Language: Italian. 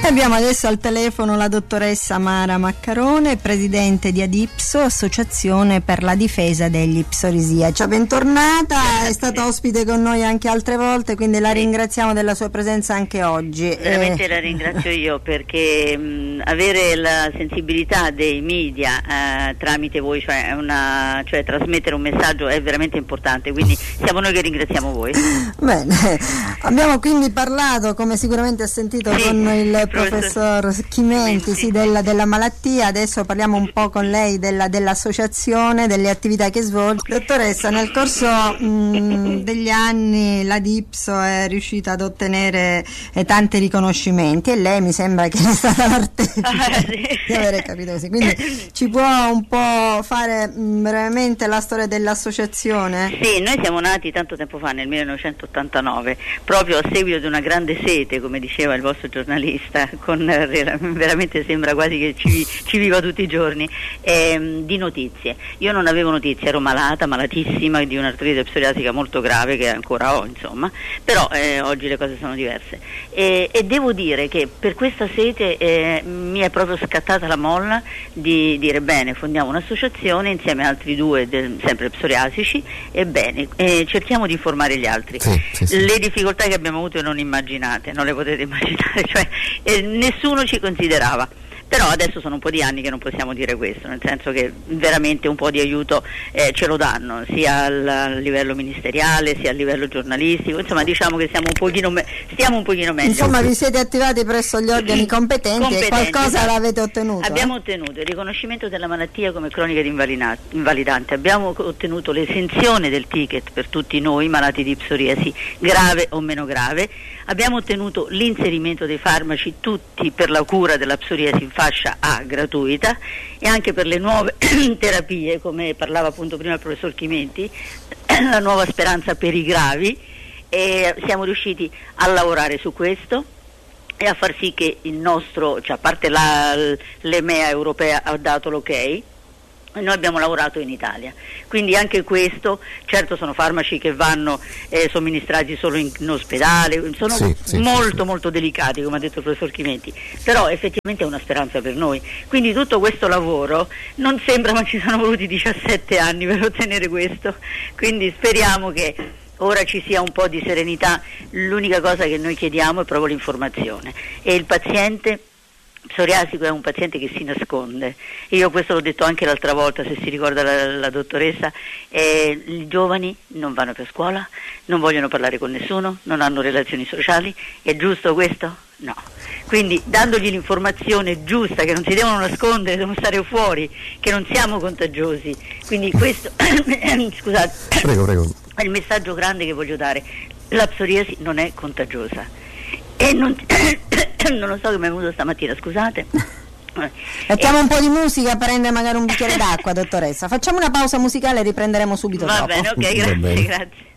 Abbiamo adesso al telefono la dottoressa Mara Maccarone, presidente di Adipso, Associazione per la difesa degli psorisiaci. Bentornata, è stata ospite con noi anche altre volte, quindi la ringraziamo della sua presenza anche oggi. Veramente la ringrazio io, perché avere la sensibilità dei media tramite voi, cioè trasmettere un messaggio è veramente importante, quindi siamo noi che ringraziamo voi. Bene, abbiamo quindi parlato, come sicuramente ha sentito, con il professor Chimenti, della malattia. Adesso parliamo un po' con lei dell'associazione, delle attività che svolge. Dottoressa, nel corso degli anni la Dipso è riuscita ad ottenere tanti riconoscimenti e lei mi sembra che è stata l'artefice di avere capito così. Quindi ci può un po' fare brevemente la storia dell'associazione? Sì, noi siamo nati tanto tempo fa, nel 1989, proprio a seguito di una grande sete, come diceva il vostro giornalista, veramente sembra quasi che ci viva tutti i giorni, di notizie. Io non avevo notizie, ero malatissima di un'artrite psoriasica molto grave, che ancora ho, insomma, però oggi le cose sono diverse, e devo dire che per questa sete mi è proprio scattata la molla di dire: bene, fondiamo un'associazione insieme a altri due sempre psoriasici, e bene, cerchiamo di informare gli altri. Sì. Le difficoltà che abbiamo avuto non immaginate, non le potete immaginare, cioè nessuno ci considerava. Però adesso sono un po' di anni che non possiamo dire questo, nel senso che veramente un po' di aiuto ce lo danno, sia a livello ministeriale sia a livello giornalistico, insomma diciamo che stiamo un pochino meglio. Insomma vi siete attivati presso gli organi competenti e qualcosa l'avete ottenuto? Abbiamo ottenuto il riconoscimento della malattia come cronica di invalidante, abbiamo ottenuto l'esenzione del ticket per tutti noi malati di psoriasi, grave o meno grave, abbiamo ottenuto l'inserimento dei farmaci tutti per la cura della psoriasi in fascia A gratuita, e anche per le nuove terapie, come parlava appunto prima il professor Chimenti, la nuova speranza per i gravi, e siamo riusciti a lavorare su questo e a far sì che il nostro, cioè a parte l'EMEA europea ha dato l'ok, noi abbiamo lavorato in Italia, quindi anche questo, certo sono farmaci che vanno somministrati solo in ospedale, sono molto delicati, come ha detto il professor Chimenti, però effettivamente è una speranza per noi, quindi tutto questo lavoro non sembra, ma ci sono voluti 17 anni per ottenere questo, quindi speriamo che ora ci sia un po' di serenità. L'unica cosa che noi chiediamo è proprio l'informazione, e il paziente psoriasico è un paziente che si nasconde. Io questo l'ho detto anche l'altra volta, se si ricorda la dottoressa, i giovani non vanno più a scuola, non vogliono parlare con nessuno, non hanno relazioni sociali. È giusto questo? No. Quindi dandogli l'informazione giusta, che non si devono nascondere, devono stare fuori, che non siamo contagiosi. Quindi questo scusate, prego. È il messaggio grande che voglio dare: la psoriasi non è contagiosa. E non lo so che mi è venuto stamattina, scusate. Mettiamo un po' di musica, prende magari un bicchiere d'acqua, dottoressa. Facciamo una pausa musicale e riprenderemo subito dopo. Va bene, ok, grazie.